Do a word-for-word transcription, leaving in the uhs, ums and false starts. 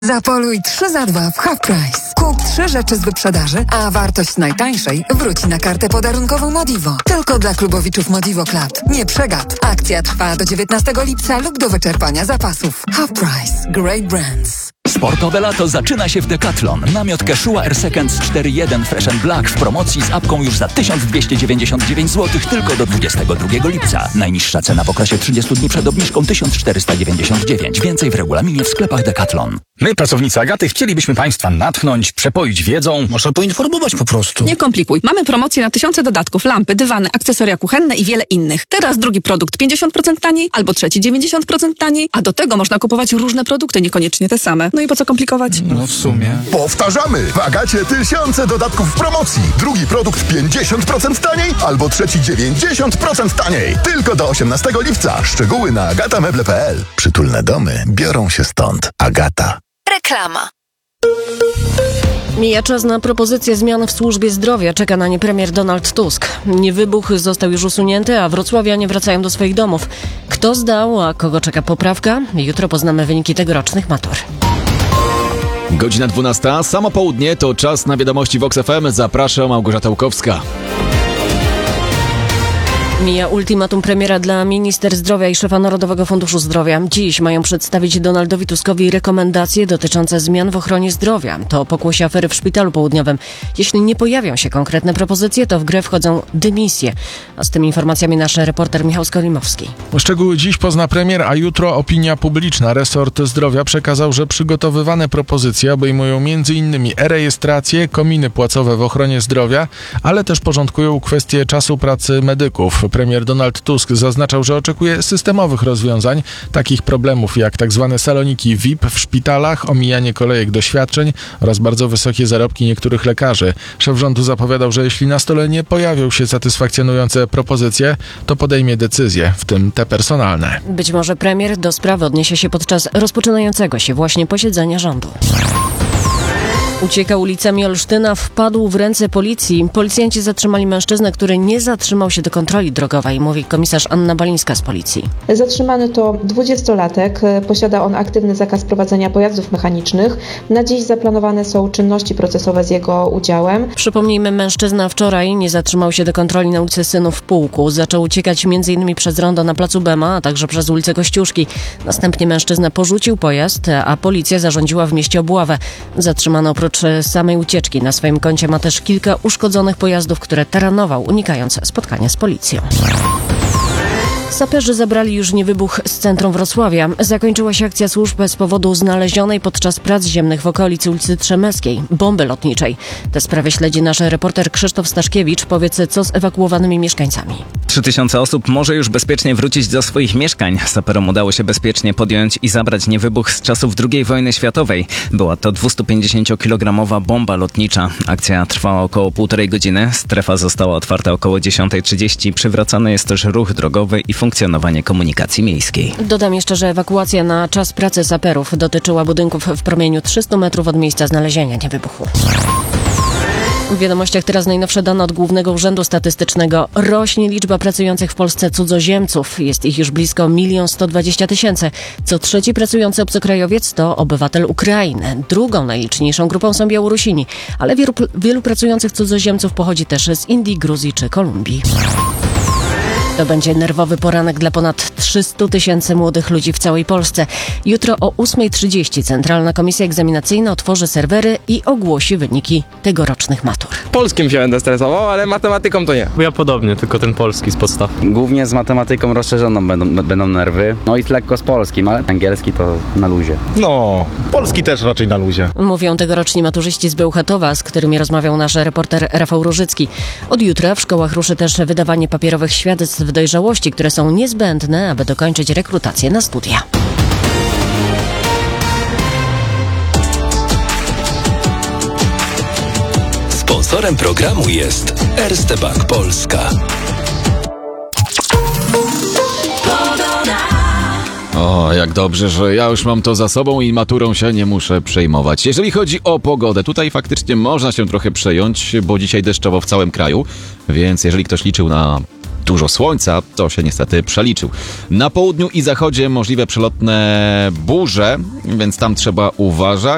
Zapoluj trzy za dwa w Half Price. Kup trzy rzeczy z wyprzedaży, a wartość najtańszej wróci na kartę podarunkową Modivo. Tylko dla klubowiczów Modivo Club. Nie przegap. Akcja trwa do dziewiętnastego lipca lub do wyczerpania zapasów. Half Price. Great brands. Sportowe lato zaczyna się w Decathlon. Namiot Quechua Air Second cztery jeden Fresh and Black w promocji z apką już za tysiąc dwieście dziewięćdziesiąt dziewięć złotych tylko do dwudziestego drugiego lipca. Najniższa cena w okresie trzydziestu dni przed obniżką tysiąc czterysta dziewięćdziesiąt dziewięć. Więcej w regulaminie w sklepach Decathlon. My, pracownicy Agaty, chcielibyśmy Państwa natchnąć, przepoić wiedzą. Można poinformować po prostu. Nie komplikuj. Mamy promocję na tysiące dodatków, lampy, dywany, akcesoria kuchenne i wiele innych. Teraz drugi produkt pięćdziesiąt procent taniej, albo trzeci dziewięćdziesiąt procent taniej, a do tego można kupować różne produkty, niekoniecznie te same. No i po co komplikować? No w sumie. Powtarzamy! W Agacie tysiące dodatków w promocji. Drugi produkt pięćdziesiąt procent taniej, albo trzeci dziewięćdziesiąt procent taniej. Tylko do osiemnastego lipca. Szczegóły na agatameble kropka p l. Przytulne domy biorą się stąd. Agata. Reklama. Mija czas na propozycję zmian w służbie zdrowia. Czeka na nie premier Donald Tusk. Niewybuch został już usunięty, a wrocławianie wracają do swoich domów. Kto zdał, a kogo czeka poprawka? Jutro poznamy wyniki tegorocznych matur. Godzina dwunasta, samo południe to czas na wiadomości Vox F M. Zapraszam, Małgorzata Łukowska. Mija ultimatum premiera dla minister zdrowia i szefa Narodowego Funduszu Zdrowia. Dziś mają przedstawić Donaldowi Tuskowi rekomendacje dotyczące zmian w ochronie zdrowia. To pokłosie afery w Szpitalu Południowym. Jeśli nie pojawią się konkretne propozycje, to w grę wchodzą dymisje. A z tymi informacjami nasz reporter Michał Skolimowski. Szczegóły dziś pozna premier, a jutro opinia publiczna. Resort Zdrowia przekazał, że przygotowywane propozycje obejmują między innymi e-rejestrację, kominy płacowe w ochronie zdrowia, ale też porządkują kwestie czasu pracy medyków. Premier Donald Tusk zaznaczał, że oczekuje systemowych rozwiązań, takich problemów jak tzw. saloniki V I P w szpitalach, omijanie kolejek do świadczeń oraz bardzo wysokie zarobki niektórych lekarzy. Szef rządu zapowiadał, że jeśli na stole nie pojawią się satysfakcjonujące propozycje, to podejmie decyzje, w tym te personalne. Być może premier do sprawy odniesie się podczas rozpoczynającego się właśnie posiedzenia rządu. Ucieka ulicami Olsztyna, wpadł w ręce policji. Policjanci zatrzymali mężczyznę, który nie zatrzymał się do kontroli drogowej, mówi komisarz Anna Balińska z policji. Zatrzymany to dwudziestolatek. Posiada on aktywny zakaz prowadzenia pojazdów mechanicznych. Na dziś zaplanowane są czynności procesowe z jego udziałem. Przypomnijmy, mężczyzna wczoraj nie zatrzymał się do kontroli na ulicy Synów Pułku. Zaczął uciekać m.in. przez rondo na placu Bema, a także przez ulicę Kościuszki. Następnie mężczyzna porzucił pojazd, a policja zarządziła w mieście obławę. Zatrzymano oprócz samej ucieczki na swoim koncie ma też kilka uszkodzonych pojazdów, które taranował, unikając spotkania z policją. Saperzy zabrali już niewybuch z centrum Wrocławia. Zakończyła się akcja służb z powodu znalezionej podczas prac ziemnych w okolicy ulicy Trzemeckiej bomby lotniczej. Tę sprawę śledzi nasz reporter Krzysztof Staszkiewicz. Powiedz, co z ewakuowanymi mieszkańcami. Trzy tysiące osób może już bezpiecznie wrócić do swoich mieszkań. Saperom udało się bezpiecznie podjąć i zabrać niewybuch z czasów drugiej wojny światowej. Była to dwustupięćdziesięciokilogramowa bomba lotnicza. Akcja trwała około półtorej godziny. Strefa została otwarta około dziesiątej trzydzieści. Przywracany jest też ruch drogowy i funkcjonowanie komunikacji miejskiej. Dodam jeszcze, że ewakuacja na czas pracy saperów dotyczyła budynków w promieniu trzystu metrów od miejsca znalezienia niewybuchu. W wiadomościach teraz najnowsze dane od Głównego Urzędu Statystycznego. Rośnie liczba pracujących w Polsce cudzoziemców. Jest ich już blisko milion sto dwadzieścia tysięcy. Co trzeci pracujący obcokrajowiec to obywatel Ukrainy. Drugą najliczniejszą grupą są Białorusini, ale wielu, wielu pracujących cudzoziemców pochodzi też z Indii, Gruzji czy Kolumbii. To będzie nerwowy poranek dla ponad trzystu tysięcy młodych ludzi w całej Polsce. Jutro o ósmej trzydzieści Centralna Komisja Egzaminacyjna otworzy serwery i ogłosi wyniki tegorocznych matur. Polskim się będę stresował, ale matematyką to nie. Ja podobnie, tylko ten polski z podstaw. Głównie z matematyką rozszerzoną będą, będą nerwy. No i lekko z polskim, ale angielski to na luzie. No, polski też raczej na luzie. Mówią tegoroczni maturzyści z Bełchatowa, z którymi rozmawiał nasz reporter Rafał Różycki. Od jutra w szkołach ruszy też wydawanie papierowych świadectw dojrzałości, które są niezbędne, aby dokończyć rekrutację na studia. Sponsorem programu jest Erste Bank Polska. O, jak dobrze, że ja już mam to za sobą i maturą się nie muszę przejmować. Jeżeli chodzi o pogodę, tutaj faktycznie można się trochę przejąć, bo dzisiaj deszczowo w całym kraju, więc jeżeli ktoś liczył na dużo słońca, to się niestety przeliczył. Na południu i zachodzie możliwe przelotne burze, więc tam trzeba uważać.